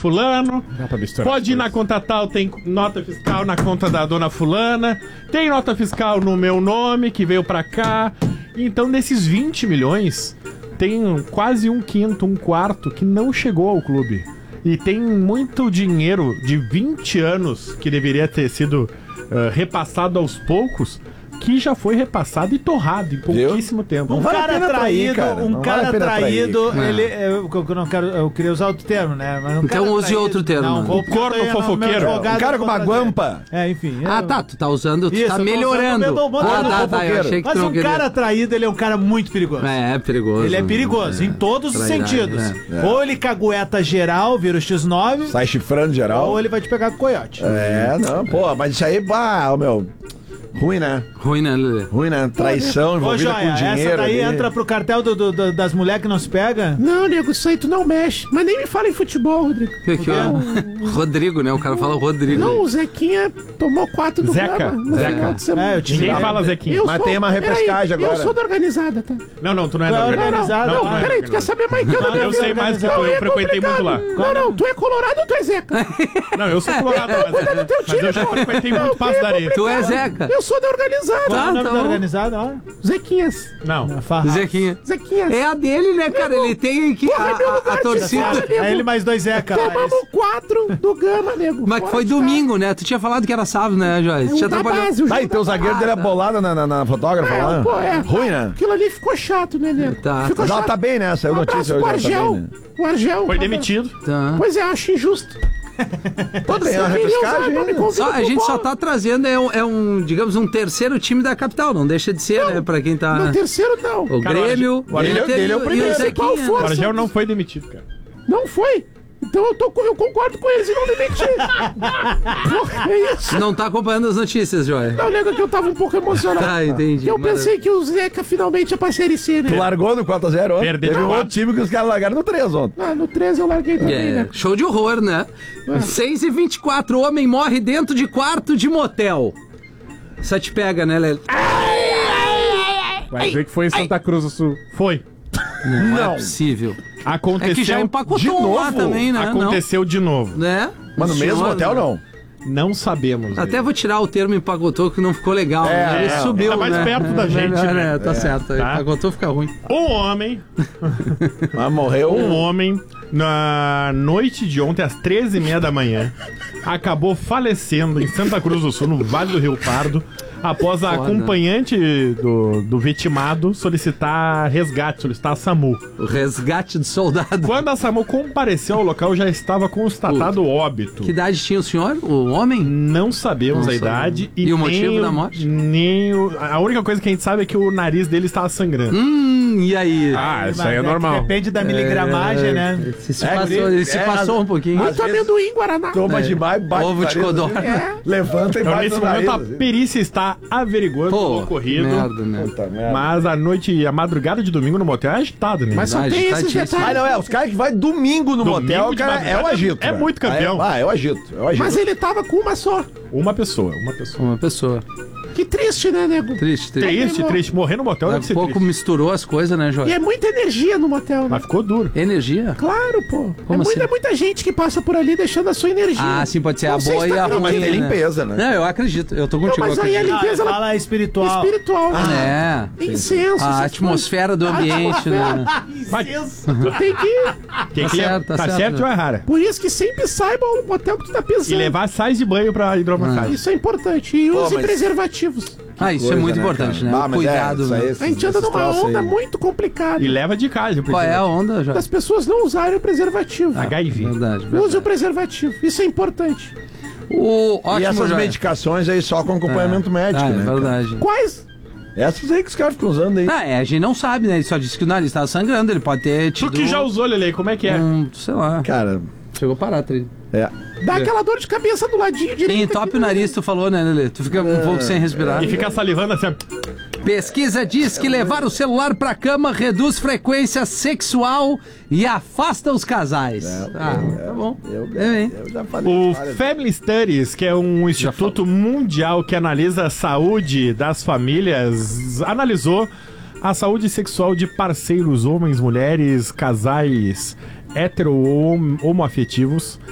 fulano. Pode ir na conta tal, tem nota fiscal na conta da dona fulana. Tem nota fiscal no meu nome, que veio pra cá. Então, desses 20 milhões, tem quase um quinto, um quarto que não chegou ao clube. E tem muito dinheiro de 20 anos que deveria ter sido repassado aos poucos, que já foi repassado e torrado em pouquíssimo tempo. Um cara traído, eu queria usar outro termo, né? Mas então use outro termo. O corno fofoqueiro. Um cara com uma guampa. Enfim. Tu tá usando, tu tá melhorando. Eu achei que mas cara traído, ele é um cara muito perigoso. É perigoso. Ele é perigoso, em todos os sentidos. Ou ele cagueta geral, vira o X9. Sai chifrando geral. Ou ele vai te pegar com o coiote. Mas isso aí, meu... Ruim, né? Ruim, né, Lelê? Ruim, né? Traição envolvida com dinheiro. Essa daí entra pro cartel das mulheres que não se pega? Não, nego, isso aí tu não mexe. Mas nem me fala em futebol, Rodrigo. Que é? Rodrigo, né? O cara fala Rodrigo. Não, o Zequinha tomou 4 do Zeca. Ninguém fala Zequinha. Mas tem uma repescagem agora. Eu sou da organizada, tá? Não, tu não é da organizada. Não, peraí, tu quer saber mais que eu da minha vida? Eu sei mais que eu frequentei muito lá. Não, tu é colorado ou tu é Zeca? Não, eu sou colorado, mas eu já frequentei muito Passo da Areia. Tu é Zeca. Eu sou da organizada. Qual é o nome da organizada, ó? Zequinhas. Não. Zequinha. Zequinhas. É a dele, né, cara? Ele tem que a torcida. É ele mais 2 Zeca. Tomamos 4 do Gama, nego. Mas que foi domingo, né? Tu tinha falado que era sábado, né, Joyce? Tinha trabalhado. Então o zagueiro dele é bolada na fotógrafa lá. Ruim, né? Aquilo ali ficou chato, né, nego? Mas ela tá bem, né? Saiu notícia. O Argel. O Argel. Foi demitido. Pois é, acho injusto. Tem uma repescagem. A gente só tá trazendo, digamos, um terceiro time da capital, não deixa de ser, né, pra quem tá... No terceiro, não. O Grêmio, o dele é o primeiro. O Argel não foi demitido, cara. Não foi? Então eu concordo com eles e não demitir. É isso. Não tá acompanhando as notícias, Joy. Não, lembra que eu tava um pouco emocionado. Tá, entendi. Eu pensei que o Zeca finalmente ia pra Série C, né? Tu largou no 4x0 ontem? Perdeu. Teve um outro time que os caras largaram no 3 ontem. No 13 eu larguei também, né? Show de horror, né? 6h24, homem morre dentro de quarto de motel. Só te pega, né, Lelê? Vai ver que foi em Santa Cruz do Sul. Foi. Não é possível. Aconteceu é que já empacotou lá também, né? Aconteceu de novo. Né? Mas no mesmo hotel, não? Não sabemos. Até vou tirar o termo empacotou, que não ficou legal. Ele subiu, tá mais perto da gente, né? Tá certo. Empacotou fica ruim. Um homem... morreu. Um homem, na noite de ontem, às 13h30 da manhã, acabou falecendo em Santa Cruz do Sul, no Vale do Rio Pardo, após a acompanhante do vitimado solicitar resgate, solicitar a SAMU. O resgate do soldado. Quando a SAMU compareceu ao local, já estava constatado óbito. Que idade tinha o senhor, o homem? Não sabemos a idade. E o motivo da morte? A única coisa que a gente sabe é que o nariz dele estava sangrando. E aí? Isso aí é normal. Depende da miligramagem, né? Ele se passou um pouquinho. Muito amendoim, Guaraná. Toma demais, bate. Ovo de codorna. Levanta e Então, bate nesse no momento, nariz. a perícia está averiguando o ocorrido. Merda. Mas a noite e a madrugada de domingo no motel é agitado, né? Mas só tem esses detalhes. Não, os caras que vai domingo no motel, cara, é o agito. É muito campeão. É o agito. Mas ele tava com uma só. Uma pessoa. Uma pessoa. Que triste, né, nego? Triste. Morrer no motel deve Daqui ser a pouco triste. misturou as coisas, né, Jorge? E é muita energia no motel, né? Mas ficou duro. Energia? Claro, pô. Como assim? É muita gente que passa por ali deixando a sua energia. Ah, sim, pode ser a boa e a ruim. Mas tem limpeza, né? Não, eu acredito. Eu tô contigo. Mas aí a limpeza, ela fala espiritual. Espiritual. A Incenso. atmosfera do ambiente, né? Tem que... Tá certo ou é rara? Por isso que sempre saiba o motel que tu tá pensando. E levar sais de banho pra hidromassagem. Isso é importante. E use preservativos. Isso é muito importante, né? Cuidado. A gente anda numa onda muito complicada. E leva de casa. Qual é a onda, Jorge? Das pessoas não usarem o preservativo. HIV. Verdade. Use o preservativo. Isso é importante. E essas medicações aí só com acompanhamento médico, né? É verdade. Quais? Essas aí que os caras ficam usando aí. A gente não sabe, né? Ele só disse que o nariz tava sangrando. Ele pode ter tido... Tu que já usou, Lelê, como é que é? Sei lá. Cara... Chegou a parar, trilho. Dá aquela dor de cabeça do ladinho direito. Tem entope o nariz, tu falou, né, Lelê? Tu fica um pouco sem respirar. E fica salivando assim. Pesquisa diz que levar o celular pra cama reduz frequência sexual e afasta os casais. Tá bom. Eu já falei. O Family Studies, que é um instituto mundial que analisa a saúde das famílias, analisou a saúde sexual de parceiros, homens, mulheres, casais hetero ou homoafetivos